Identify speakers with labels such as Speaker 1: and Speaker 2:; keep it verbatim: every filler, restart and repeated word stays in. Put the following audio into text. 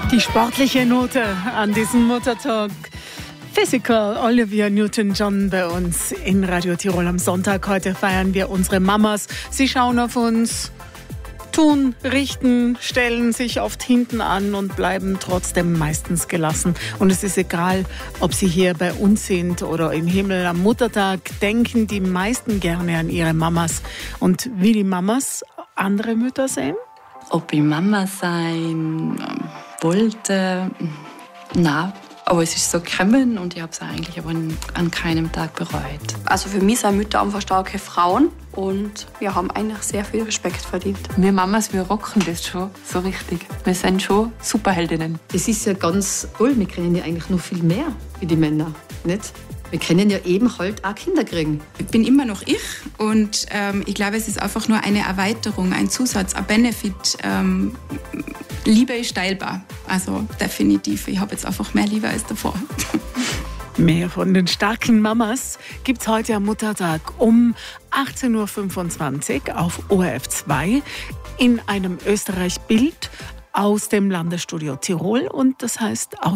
Speaker 1: Die sportliche Note an diesem Muttertag. Physical, Olivia Newton-John bei uns in Radio Tirol am Sonntag. Heute feiern wir unsere Mamas. Sie schauen auf uns, tun, richten, stellen sich oft hinten an und bleiben trotzdem meistens gelassen. Und es ist egal, ob sie hier bei uns sind oder im Himmel. Am Muttertag denken die meisten gerne an ihre Mamas. Und wie die Mamas andere Mütter sehen?
Speaker 2: Ob ich Mama sein wollte, na, aber es ist so gekommen und ich habe es eigentlich aber an keinem Tag bereut.
Speaker 3: Also für mich sind Mütter einfach starke Frauen und wir haben eigentlich sehr viel Respekt verdient.
Speaker 4: Wir Mamas, wir rocken das schon so richtig. Wir sind schon Superheldinnen.
Speaker 5: Es ist ja ganz toll, wir können ja eigentlich noch viel mehr wie die Männer, nicht? Wir können ja eben halt auch Kinder kriegen.
Speaker 6: Ich bin immer noch ich und ähm, ich glaube, es ist einfach nur eine Erweiterung, ein Zusatz, ein Benefit. Ähm, Liebe ist teilbar, also definitiv. Ich habe jetzt einfach mehr Liebe als davor.
Speaker 1: Mehr von den starken Mamas gibt's heute am Muttertag um achtzehn Uhr fünfundzwanzig auf O R F zwei in einem Österreich-Bild aus dem Landesstudio Tirol und das heißt aus